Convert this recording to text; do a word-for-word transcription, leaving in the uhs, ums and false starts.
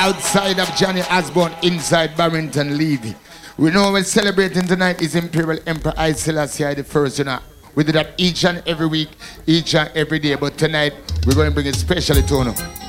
outside of Johnny Osborne, inside Barrington Levy. We know we're celebrating tonight is Imperial Emperor Haile Selassie the First, you know. We do that each and every week, each and every day, but tonight we're going to bring it specially to you.